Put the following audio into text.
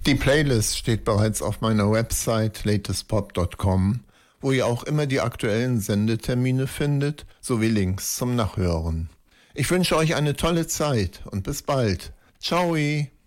Die Playlist steht bereits auf meiner Website latestpop.com, wo ihr auch immer die aktuellen Sendetermine findet, sowie Links zum Nachhören. Ich wünsche euch eine tolle Zeit und bis bald. Ciao!